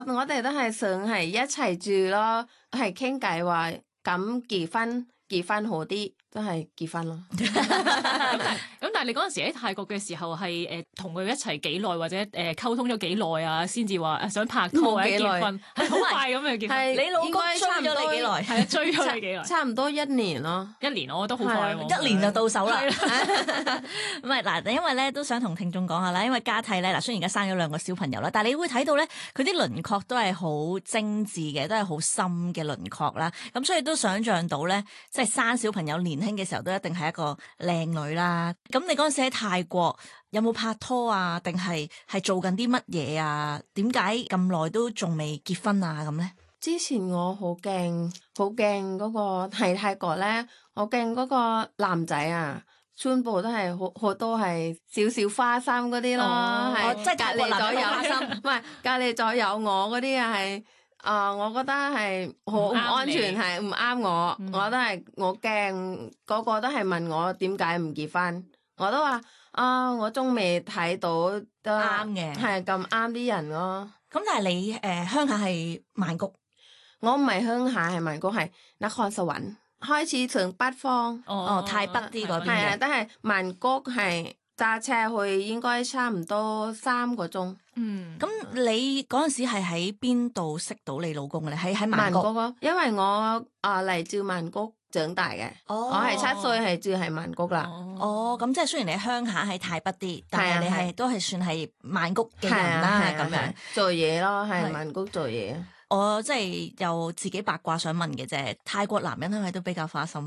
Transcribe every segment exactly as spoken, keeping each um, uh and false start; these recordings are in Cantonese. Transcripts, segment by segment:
我哋都係想係一齊住咯，係傾偈話咁結婚，結婚好啲，都係結婚咯。 咁但係你嗰陣時喺泰國嘅時候係誒同佢一齊幾耐，或者誒溝通咗幾耐啊，先至話想拍拖或者結婚，係好快咁樣結婚。 係你老公追咗你幾耐？ 係啊，追咗你幾耐？ 差唔多一年咯， 一年我覺得好快喎， 一年就到手啦。唔係嗱，因為咧都想同聽眾講下啦，因為家替咧嗱，雖然而家生咗兩個小朋友啦，但係你會睇到咧佢啲輪廓都係好精緻嘅，都係好深嘅輪廓啦。咁所以都想像到咧，即係生小朋友年輕嘅時候都一定係一個靚女啦。咁你嗰陣時喺泰國有冇拍拖啊？定係係做緊啲乜嘢啊？點解咁耐都仲未結婚啊？咁咧？ 之前我好驚，好驚嗰個喺泰國咧，我驚嗰個男仔啊，全部都係好好多係少少花心嗰啲咯，係即係隔離左右花心， 唔係隔離左右我嗰啲啊係。啊、呃，我覺得係好唔安全，係唔啱我。嗯、我都係我驚，個個都係問我點解唔結婚，我都話啊、呃，我仲未睇到都啱嘅， 係咁啱啲人咯。 咁但係你誒、呃、鄉下係曼谷， 我唔係鄉下係曼谷，係那漢實韻，開始從北方哦，哦泰北啲嗰邊嘅， 係啊，但係曼谷係揸車去應該差唔多三個鐘。 嗯， 咁你嗰陣時係喺邊度識到你老公嘅咧？喺喺曼谷咯，因為我啊嚟自曼谷長大嘅，哦、我係七歲係住喺曼谷啦。 哦，咁即係雖然你鄉下喺泰北啲，但係你係、啊、都係算係曼谷嘅人啦，咁樣、啊、 做嘢咯，係曼谷做嘢。 我即係又自己八卦想問嘅啫，泰國男人係咪都比較花心？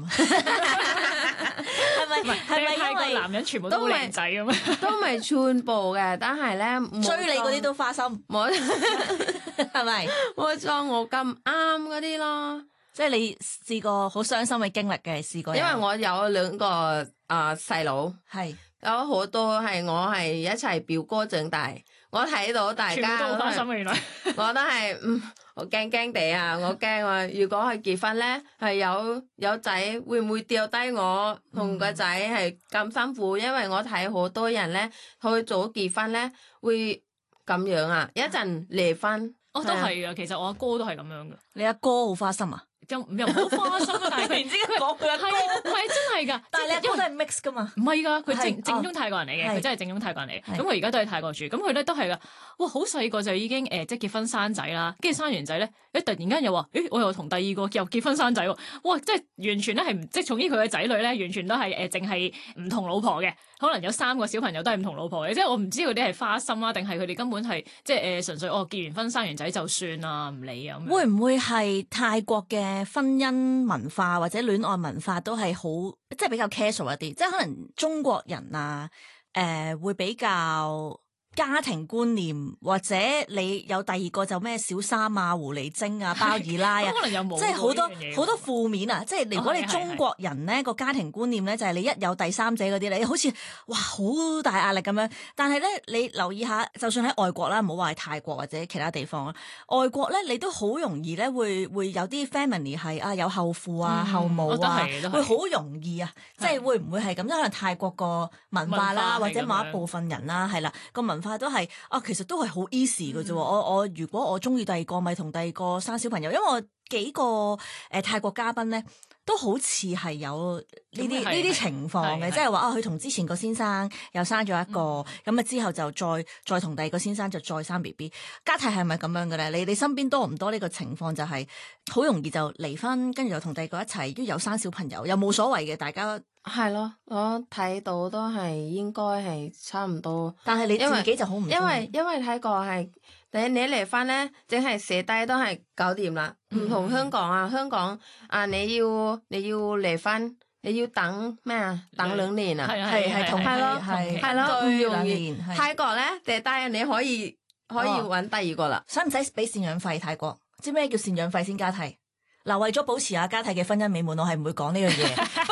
係咪係咪泰國男人全部都好靚仔咁啊？ 都未全部嘅，但係咧追你嗰啲都花心，冇係咪？ 冇裝我咁啱嗰啲咯， 即係你試過好傷心嘅經歷嘅，試過。 因為我有兩個啊細佬，係、呃、有好多係我係一齊表哥長大，我睇到大家都好花心嘅原來， 我都係嗯。我驚驚地啊！我驚話如果係結婚咧，係有有仔會唔會掉低我同個仔係咁辛苦？因為我睇好多人咧去早結婚咧會咁樣啊，一陣離婚。 我都係啊，其實我阿哥都係咁樣噶。 你阿哥好花心啊？ 又又好花心啊！但係突然之間講佢阿哥，唔係真係㗎。 但係你阿哥都係 mix 㗎嘛？ 唔係㗎，佢正正宗泰國人嚟嘅，佢真係正宗泰國人嚟嘅。咁佢而家都喺泰國住，咁佢咧都係㗎。哇！好細個就已經誒，即係結婚生仔啦，跟住生完仔咧，誒突然間又話，誒我又同第二個又結婚生仔喎！哇！即係完全咧係唔即係從於佢嘅仔女咧，完全都係誒淨係唔同老婆嘅，可能有三個小朋友都係唔同老婆嘅，即係我唔知佢哋係花心啊，定係佢哋根本係即係誒純粹哦結完婚生完仔就算啦，唔理啊。 會唔會係泰國嘅婚姻文化或者戀愛文化都係好即係比較 casual 一啲，即係可能中國人啊誒、呃、會比較家庭觀念，或者你有第二個就咩小三啊、狐狸精啊、包二奶啊， 可能有冇即係好多好多負面啊！即係如果你中國人咧個家庭觀念咧就係你一有第三者嗰啲咧，好似哇好大壓力咁樣。但係咧你留意下，就算喺外國啦，唔好話係泰國或者其他地方啊，外國咧你都好容易咧會會有啲 family 係啊有後父啊、嗯、後母啊，會好容易啊！即係會唔會係咁？即可能泰國個文化啦，或者某一部分人啦，係啦個文化都係啊，其實都係好 easy 嘅啫。我我如果我中意第二個，咪同第二個生小朋友。因為我幾個誒、呃、泰國嘉賓咧，都好似係有呢啲呢啲情況嘅，即係話啊，佢同之前個先生又生咗一個，咁啊、嗯、之後就再再同第二個先生就再生 B B。家替係咪咁樣嘅咧？你你身邊多唔多呢個情況？就係好容易就離婚，跟住又同第二個一齊，都有生小朋友，又冇所謂嘅，大家。 係咯，我睇到都係應該係差唔多， 但係你自己就好唔中意， 因為因為睇過係你你離婚咧，淨係寫低都係搞掂啦，唔同、嗯、香港啊，香港啊你要你要離婚，你要等咩啊？等兩年啊， 係係同係咯係咯唔容易。泰國咧，第單你可以可以揾第二個啦， 使唔使俾贍養費？泰國知咩叫贍養費先？家替嗱，為咗保持阿家替嘅婚姻美滿，我係唔會講呢樣嘢。不過我咪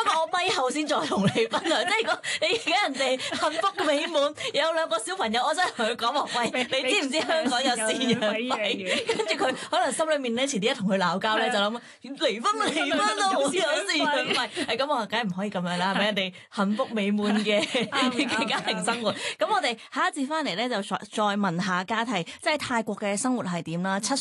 咪後先再同你分享。即係如果你而家人哋幸福美滿，有兩個小朋友，我真係同佢講話，喂，你知唔知香港有贍養費？跟住佢可能心裏面咧，遲啲一同佢鬧交咧，就諗離婚離婚咯，我有贍養費。係咁，我梗係唔可以咁樣啦，係咪？人哋幸福美滿嘅嘅家庭生活。咁我哋下一節翻嚟咧，就再再問下家庭，即係泰國嘅生活係點啦？七